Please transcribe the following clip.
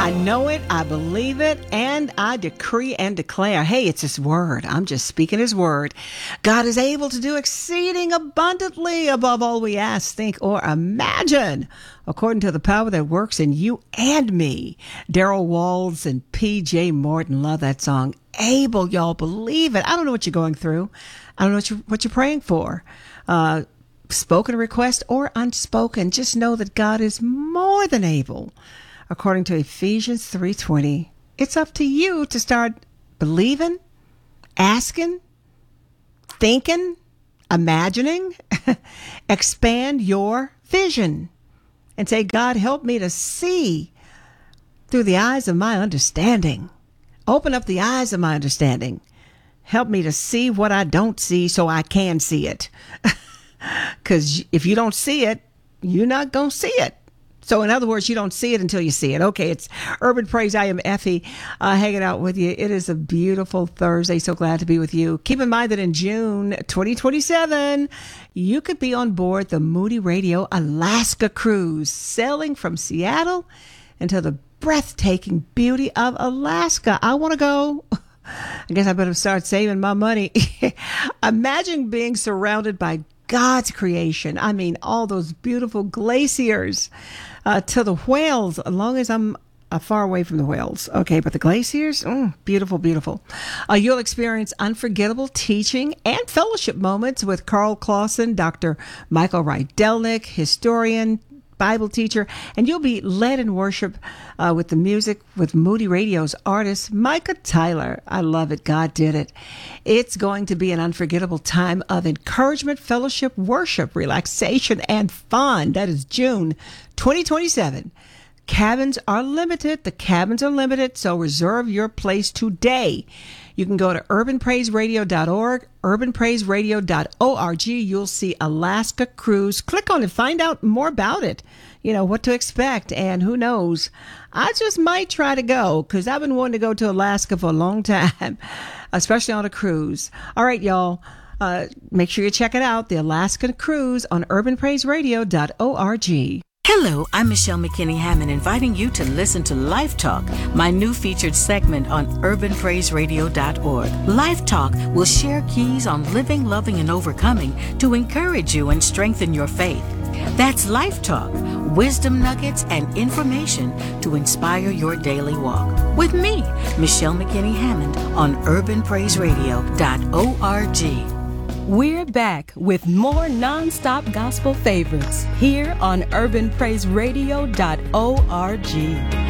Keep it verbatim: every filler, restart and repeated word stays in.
I know it, I believe it, and I decree and declare, hey, it's His word. I'm just speaking His word. God is able to do exceeding abundantly above all we ask, think, or imagine, according to the power that works in you and me. Daryl Walls and P J Morton, love that song. Able, y'all, believe it. I don't know what you're going through. I don't know what you're, what you're praying for. Uh, spoken request or unspoken, just know that God is more than able. According to Ephesians three twenty, it's up to you to start believing, asking, thinking, imagining, expand your vision, and say, God, help me to see through the eyes of my understanding. Open up the eyes of my understanding. Help me to see what I don't see so I can see it. Because if you don't see it, you're not going to see it. So in other words, you don't see it until you see it. Okay, it's Urban Praise. I am Effie, uh, hanging out with you. It is a beautiful Thursday. So glad to be with you. Keep in mind that in June twenty twenty-seven, you could be on board the Moody Radio Alaska Cruise, sailing from Seattle into the breathtaking beauty of Alaska. I want to go. I guess I better start saving my money. Imagine being surrounded by God's creation. I mean, all those beautiful glaciers, uh, to the whales, as long as I'm uh, far away from the whales. Okay, but the glaciers, mm, beautiful, beautiful. Uh, you'll experience unforgettable teaching and fellowship moments with Carl Clausen, Doctor Michael Rydelnik, historian, Bible teacher, and you'll be led in worship uh, with the music with Moody Radio's artist, Micah Tyler. I love it. God did it. It's going to be an unforgettable time of encouragement, fellowship, worship, relaxation, and fun. That is June twenty twenty-seven. Cabins are limited. The cabins are limited, so reserve your place today. You can go to urban praise radio dot org, urban praise radio dot org. You'll see Alaska Cruise. Click on it, find out more about it, you know, what to expect. And who knows, I just might try to go because I've been wanting to go to Alaska for a long time, especially on a cruise. All right, y'all, uh, make sure you check it out, the Alaskan Cruise on urban praise radio dot org. Hello, I'm Michelle McKinney Hammond, inviting you to listen to Life Talk, my new featured segment on urban praise radio dot org. Life Talk will share keys on living, loving, and overcoming to encourage you and strengthen your faith. That's Life Talk, wisdom nuggets and information to inspire your daily walk. With me, Michelle McKinney Hammond, on urban praise radio dot org. We're back with more non-stop gospel favorites here on urban praise radio dot org.